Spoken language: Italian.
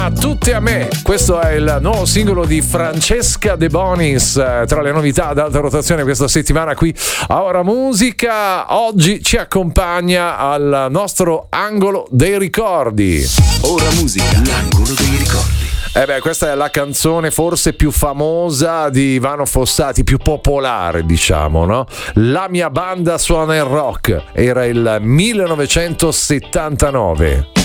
A tutti a me, questo è il nuovo singolo di Francesca De Bonis, tra le novità ad alta rotazione questa settimana qui a Ora Musica. Oggi ci accompagna al nostro angolo dei ricordi. Ora Musica, l'angolo dei ricordi. Questa è la canzone forse più famosa di Ivano Fossati, più popolare, diciamo, no? La mia banda suona il rock, era il 1979.